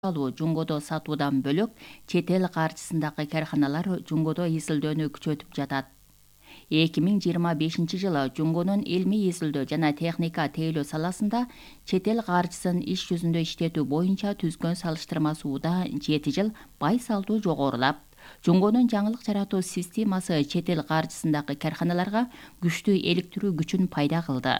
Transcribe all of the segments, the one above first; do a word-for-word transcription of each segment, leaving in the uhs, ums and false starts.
алуу жумгодо сатуудан бөлөк чет эл каржысындагы карханалар жумгодо изилдөөнү күчөтүп жатат. эки миң жыйырма бешинчи жылы жумгонун илмий изилдөө жана техника тейлөө саласында чет эл каржысын иш жүзүндө иштетүү боюнча түзгөн салыштырмасында жети жыл бай салдуу жогорулап, жумгонун жаңылык жаратуу системасы чет эл каржысындагы карханаларга күчтүү иликтирүү күчүн пайда кылды.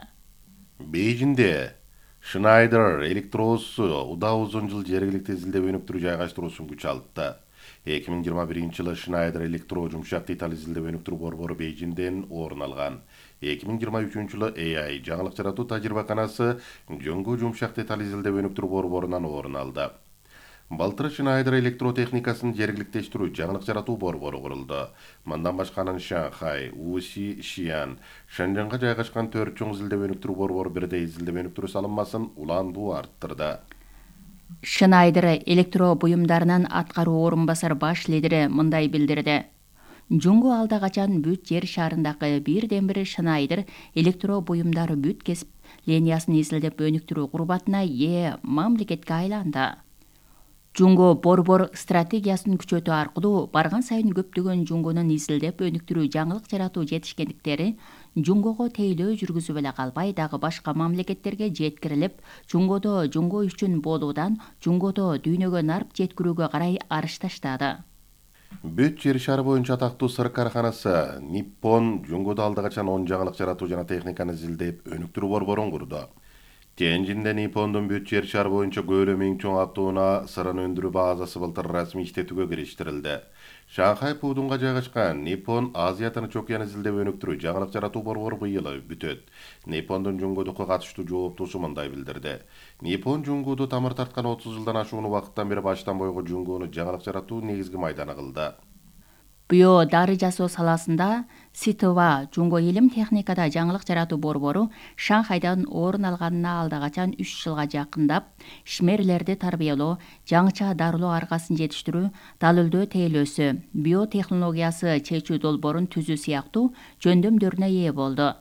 Бейжинде Schneider электроосу удаа узун жыл жергиликтүү изилдөө өнүктүрүү жайгаштыруусун күч алды. эки миң жыйырма биринчи жылы Schneider электро жумшак деталь изилдөө өнүктүрүү борбору Бейжинден орун алган. эки миң жыйырма үчүнчү жылы A I жаңылык жаратуу тажрыйбаканасы Жоңгу жумшак деталь изилдөө өнүктүрүү борборунан орун алды. Былтыр Schneider электротехникасын жергиликтештирүү жаңылык жаратуу борбору курулду. Мындан башка анын Шанхай, Уси, Шиян, Шэньчжэнга жайгашкан төрт чоң изилдөө өнүктүрүү борбору бирдей изилдөө өнүктүрүү салынмасын улаандуу арттырды. Schneider электро буюмдарынын аткаруу орун басар баш лидери мындай билдирди. Жуңгу алда качан бүт жер шарындагы бирден бир Schneider электро буюмдар бүт кесип линиясын изилдеп өнүктүрүү курбатына ээ мамлекетке айланды. Жуңго борбор стратегиясын күчөтүү аркылуу барган сайын көптөгөн жуңгонун изилдеп өнүктүрүү жаңылык жаратуу жетишкендиктери жуңгого тейлөө жүргүзүп эле калбай дагы башка мамлекеттерге жеткирилип, жуңгодо жуңго үчүн болуудан жуңгодо дүйнөгө нарп жеткирүүгө карай арыш таштады. Бүт жер шары боюнча атактуу сыр карханасы Nippon жуңгодо алда качан он жаңылык жаратуу жана техниканы изилдеп өнүктүрүү борборун курду. Тяньжинде Ниппондун бүт жер шары боюнча көөлөмү эң чоң аттууна сырын өндүрүү базасы былтыр расмий иштетүүгө кириштирилди. Шанхай Пудунга жайгашкан Nippon Азия Тынч океан изилдөө өнүктүрүү жаңылык жаратуу борбору быйыл бүтөт. Ниппондун жуңгодукка катыштуу жооптуусу мындай билдирди. Nippon жуңгуду тамыр тарткан отуз жылдан ашуун убакыттан бери баштан бойго жуңгуну жаңылык жаратуу негизги майданы кылды. Био дары жасоо саласында Ситова жуңго илим техникада жаңылык жаратуу борбору Шанхайдан орун алганына алда качан үч жылга жакындап, ишмерлерди тарбиялоо, жаңыча дарылоо аргасын жетиштирүү, далилдөө тейлөөсү, биотехнологиясы чечүү долбоорун түзүү сыяктуу жөндөмдөрүнө ээ болду.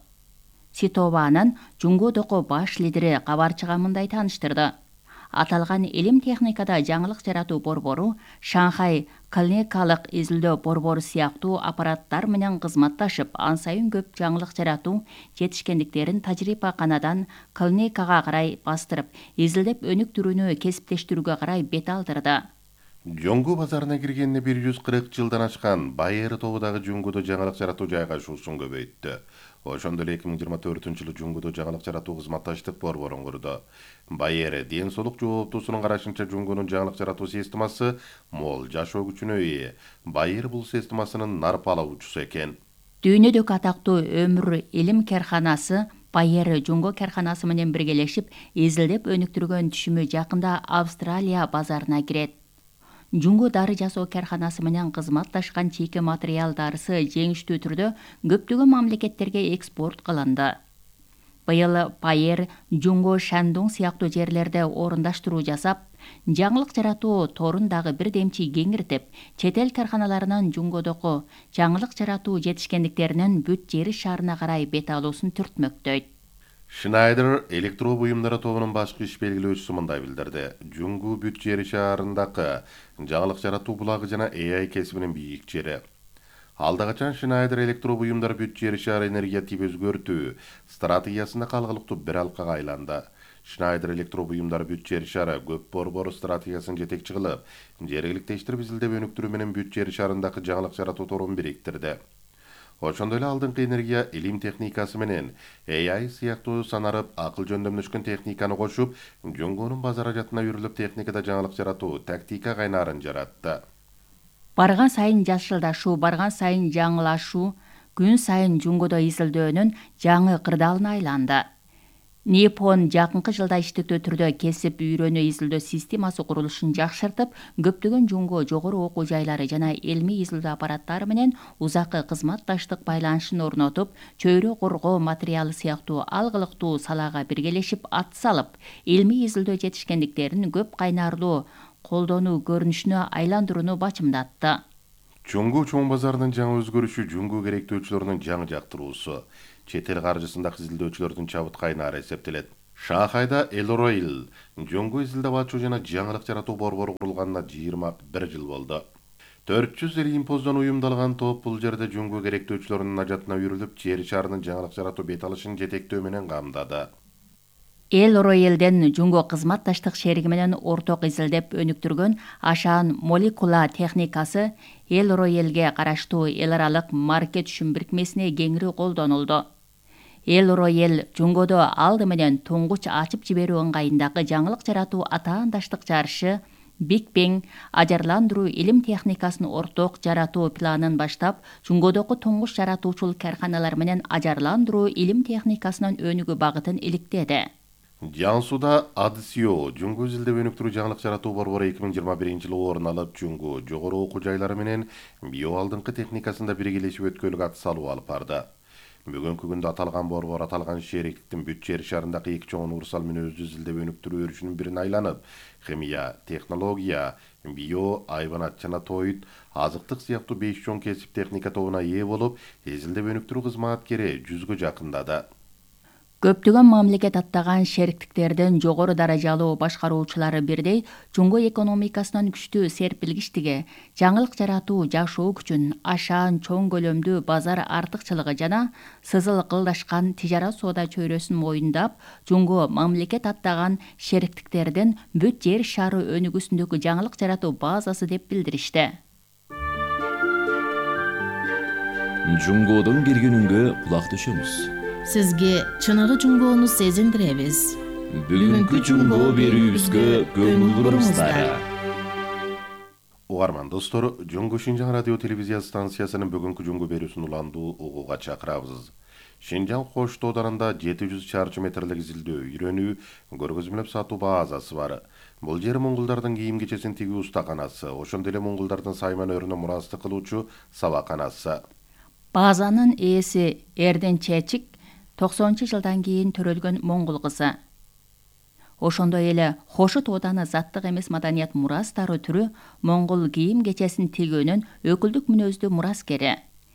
Ситованын жуңгодогу баш лидери кабарчыга мындай тааныштырды. Аталган илим техникада жаңылык жаратуу борбору Шанхай клиникалык изилдөө борбору сыяктуу аппараттар менен кызматташып, ан сайын көп жаңылык жаратуу жетишкендиктерин тажрыйбаканадан клиникага карай бастырып, изилдеп өнүктүрүүнү кесиптештирүүгө карай бет алдырды. Жоңгу базарына киргенине бир жүз кырк жылдан ашкан Байер тобудагы жуңгудо жаңылык жаратуу жайгашуусун көбөйттү. Ошондо эле эки миң жыйырма төртүнчү жылы жуңгудо жаңылык жаратуу кызматташтык борборун курду. Байер ден соолук жооптуусунун карашынча жуңгунун жаңылык жаратуу системасы мол жашоо күчүнө ээ. Байер бул системасынын нарп алуучусу экен. Дүйнөдөгү атактуу өмүр илим карханасы Байер жуңго карханасы менен биргелешип, изилдеп өнүктүргөн түшүмү жакында Австралия базарына кирет. Жуңго дары жасоо карханасы менен кызматташкан чийки материал дарысы жеңиштүү түрдө көптөгөн мамлекеттерге экспорт кылынды. Быйыл Байер жуңго Шандун сыяктуу жерлерде орундаштыруу жасап, жаңылык жаратуу торун дагы бир демчи кеңиртип, чет эл карханаларынын жуңгодогу жаңылык жаратуу жетишкендиктеринин бүт жер шарына карай бет алуусун түртмөктөйт. Schneider электро буюмдары тобунун башкы иш белгилөөчүсү мындай билдирди. Жуңгу бүт жер шаарындагы жаңылык жаратуу булагы жана A I кесибинин бийик жери. Алда качан Schneider электро буюмдары бүт жер шаары энергия тип өзгөртүү стратегиясында калгылыктуу бир алкага айланды. Schneider электро буюмдары бүт жер шаары көп борбору стратегиясын жетекчи кылып, жергиликтештирип изилдеп өнүктүрүү менен бүт жер шаарындагы жаңылык жаратуу торун бириктирди. Ошондой эле алдыңкы энергия илим техникасы менен A I сыяктуу санарып акыл жөндөмдөшкөн техниканы кошуп, жуңгунун базар ажатына үрүлүп техникада жаңылык жаратуу тактика кайнарын жаратты. Барган сайын жашылдашуу, барган сайын жаңылашуу, күн сайын жуңгодо изилдөөнүн жаңы кырдаалына айланды. Nippon жакынкы жылда иштиктүү түрдө кесип үйрөнүү изилдөө системасы курулушун жакшыртып, көптөгөн жуңго жогору окуу жайлары жана илмий изилдөө аппараттары менен узаккы кызматташтык байланышын орнотуп, чөйрө коргоо материалы сыяктуу алгылыктуу салага биргелешип ат салып, илмий изилдөө жетишкендиктерин көп кайнарлуу колдонуу көрүнүшүнө айландырууну бачымдатты. Жоңгу чоң базарынын жаңы өзгөрүшү жуңгу керектөөчүлөрүнүн жаңы жактыруусу. Чет эл каржысындагы изилдөөчүлөрдүн чабыт кайнары эсептелет. Шанхайда Элройл жөнгө изилдеп жана жаңылык жаратуу борбору курулганына жыйырма бир жыл болду. төрт жүз римпоздон уюмдалган топ бул жерде жөнгө керектөөчүлөрүнүн ажатына үйрүлүп, жер шарынын жаңылык жаратуу бет алышын жетектөө менен камдады. Эл Ройлден жөнгө кызматташтык шериги менен орток изилдеп өнүктүргөн ашаан молекула техникасы Эл Ройлге караштуу эл аралык маркет түшүм бирикмесине кеңири колдонулду. Эл Ройл жөнгөдө алды менен туңгуч ачып жиберүү ыңгайындагы жаңылык жаратуу атаандаштык жарышы Биг Бен ажарландыруу илим техникасын орток жаратуу планын баштап, жөнгөдөгү туңгуч жаратуучул карканалар менен ажарландыруу илим техникасынын өнүгүү багытын иликтеди. Жансуда Адсио жөнгө изилдеп өнүктүрүү жаңылык жаратуу борбору эки миң жыйырма биринчи жылы орун алып, жөнгө жогору окуу жайлары менен биоалдыңкы техникасында биргелешип өткөлүк ат салуу алып барды. Бүгүнкү күндө аталган борбор аталган шериктиктин бүт жер шарындагы эки чоң урсал менен өзү изилдеп өнүктүрүү өрүшүнүн бирине айланып, химия, технология, био, айбанат жана тоид, азыктык сыяктуу беш чоң кесип техника тобуна ээ болуп, изилдеп өнүктүрүү кызматкери жүзгө жакындады. Көптөгөн мамлекет аттаган шериктиктердин жогору даражалуу башкаруучулары бирдей жөнгө экономикасынын күчтүү серпилгичтиги, жаңылык жаратуу жашоо күчүн, ашаан чоң көлөмдүү базар артыкчылыгы жана сызыл кылдашкан тижара соода чөйрөсүн моюндап, жөнгө мамлекет аттаган шериктиктердин бүт жер шары өнүгүүсүндөгү жаңылык жаратуу базасы деп билдиришти. Жөнгодон киргенүнгө кулак түшөмүз. Сизге чыныгы жөнгөнү сезиндиребиз. Бүгүнкү жөнгө берүүбүзгө көңүл буруңуздар. Угарман достор, Жөнгө Шинжаң радио телевизия станциясынын бүгүнкү жөнгө берүүсүн уландуу угууга чакырабыз. Шинжаң Кош тоодарында жети жүз чарчы метрлик изилдөө, үйрөнүү, көргөзмөлөп сатуу базасы бар. Бул жер моңгулдардын кийим кечесин тигүү устаканасы, ошондой эле моңгулдардын сайман өрүнө мурастык кылуучу сабаканасы. Базанын ээси Эрден Чечик токсонунчу жылдан кийин төрөлгөн моңгул кызы. Ошондой эле Хошут ооданы заттык эмес маданият мурастары түрү моңгул кийим кечесин тигүүнүн өкүлдүк мүнөздүү мураскери.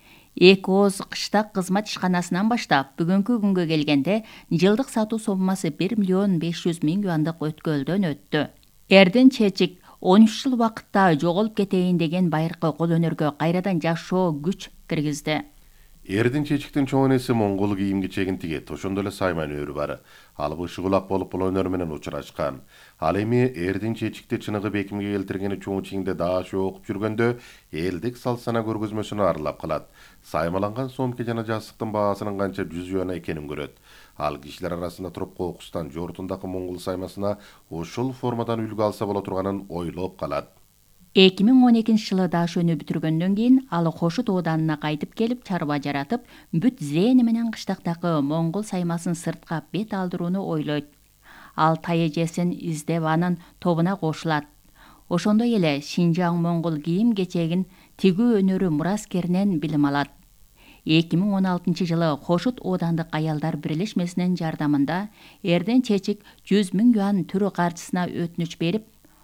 Эки ооз кыштак кызмат ишканасынан баштап, бүгүнкү күнгө келгенде жылдык сатуу соммасы бир миллион беш жүз миң юандык өткөлдөн өттү. Эрден Чечик он үч жыл убакытта жоголуп кетейин деген байыркы кол өнөргө кайрадан жашоо күч киргизди. Эрден Чечиктин чоң энеси моңгол кийим кечегин тигет, ошондой эле сайман өрү бар. Ал бышык улак болуп бул өнөр менен учурашкан. Ал эми Эрден Чечикти чыныгы бекимге келтиргени чоң чиңде дашы окуп жүргөндө элдик салт-сана көргөзмөсүнө аралап калат. Саймаланган сомке жана жастыктын баасынын канча жүз юана экенин көрөт. Ал кишилер арасында туруп кокустан жортундагы моңгол саймасына ушул формадан үлгү алса боло турганын ойлоп калат. эки миң он экинчи жылы дашөнү бүтүргөндөн кийин ал Хошут ооданына кайтып келип, чарба жаратып, бүт зээни менен кыштактагы моңгол саймасын сыртка бет алдырууну ойлойт. Ал тайэжесин издеп анын тобуна кошулат. Ошондой эле Шинжаң моңгол кийим кечегин тигүү өнөрү мураскеринен билим алат. эки миң он алтынчы жылы Хошут оодандык аялдар бирлешмесинин жардамында Эрден Чечик жүз миң юан түрү каржысына өтүнүч берип,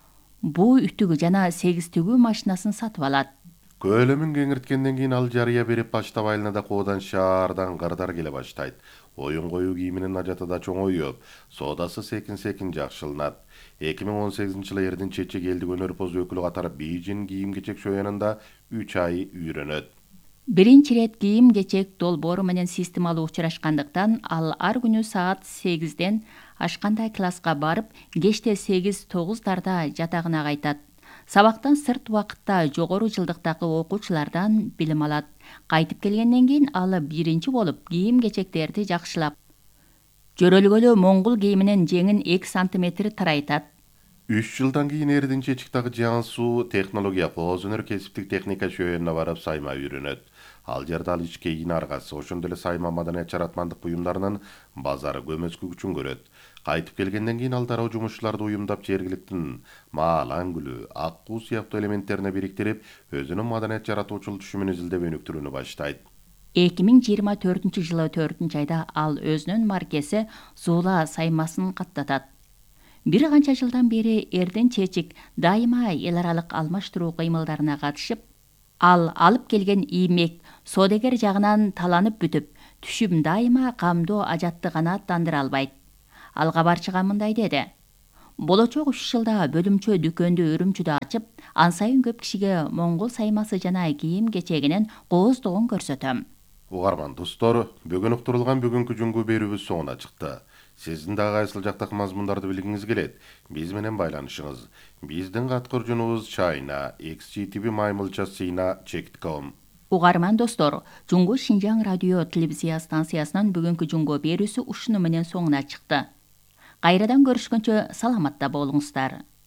буу үтүгү жана сегиз тигүү машинасын сатып алат. Көлөмүн кеңирткенден кийин ал жарыя берип баштап айылнада коодан шаардан кырдар келе баштайт. Оюн коюу кийиминин ажаты да чоңоюп, соодасы секин-секин жакшыланат. эки миң он сегизинчи жылы Эрден Чечик элдик өнөрпоз өкүлү катары Бейжин кийим кечек шоянында үч ай үйрөнөт. Биринчи ирет кийим кечек долбоору менен системалуу учурашкандыктан ал ар күнү саат сегизден ашкандай класска барып, кечте сегиз тогуздарда жатагына кайтат. Сабактан сырт убакытта жогору жылдыктагы окуучулардан билим алат. Кайтып келгенден кийин ал биринчи болуп кийим кечектерди жакшылап, жөрөлгөлө моңгол кийиминин жеңин эки сантиметр тарайтат. үч жылдан кийин Эрден Чечик дагы Жансу технология кооз өнөр кесиптик техника шөөнүнө барып сайма үйрөнөт. Ал жерде ал ички кийин аргасы, ошондой эле сайма маданият жаратмандык буюмдарынын базары көмөскү күчүн көрөт. Кайтып келгенден кийин ал дароо жумушчуларды уюмдап жергиликтин маал, аңгүлү, аккуу сыяктуу элементтерине бириктирип, өзүнүн маданият жаратуучул түшүмүн изилдеп өнүктүрүүнү баштайт. эки миң жыйырма төртүнчү жылы төртүнчү айда ал өзүнүн маркеси Зула саймасын каттатат. Бир канча жылдан бери Эрден Чечик дайыма эл аралык алмаштыруу кыймылдарына катышып, ал алып келген иймек соодагер жагынан таланып бүтүп, түшүм дайыма камдоо ажатты гана аттандыра албайт. Ал кабарчыга мындай деди: болочок үч жылда бөлүмчө дүкөндү Үрүмчүдө ачып, ан сайын көп кишиге моңгол саймасы жана кийим кечегинин кооздугун көрсөтөм. Угарман достор, бүгүн уктурулган бүгүнкү жүнгү берүүбүз соңуна чыкты. Сиздин да кайсыл жактагы мазмундарды билгиңиз келет, биз менен байланышыңыз. Биздин каткыруучубуз China икс джи ти ви маймылча сина чек ком. Угарман достор, Жунгу Шинжаң радио телевизия станциясынын бүгүнкү жүнгө берүүсү ушуну менен соңуна чыкты. Кайрадан көрүшкөнчө саламатта болуңуздар.